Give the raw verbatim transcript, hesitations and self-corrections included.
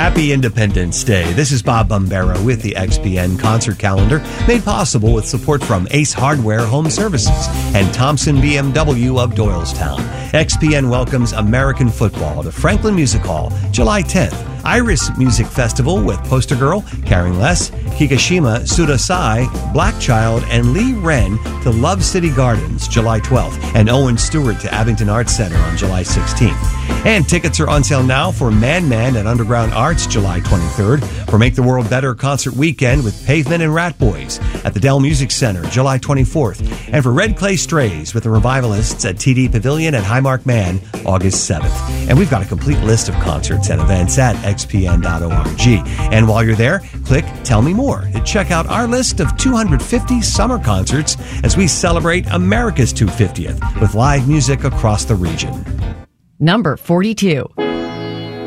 Happy Independence Day. This is Bob Bombera with the X P N concert calendar, made possible with support from Ace Hardware Home Services and Thompson B M W of Doylestown. X P N welcomes American football to Franklin Music Hall, July tenth. Iris Music Festival with Poster Girl, Caring Less, Kikishima Sudasai, Black Child, and Lee Wren to Love City Gardens, July twelfth, and Owen Stewart to Abington Arts Center on July sixteenth. And tickets are on sale now for Man Man at Underground Arts, July twenty-third, for Make the World Better concert weekend with Pavement and Rat Boys at the Dell Music Center, July twenty-fourth, and for Red Clay Strays with the Revivalists at T D Pavilion at Highmark Man, August seventh. And we've got a complete list of concerts and events at x p n dot org. And while you're there, click Tell Me More to check out our list of two hundred fifty summer concerts as we celebrate America's two hundred fiftieth with live music across the region. Number forty-two.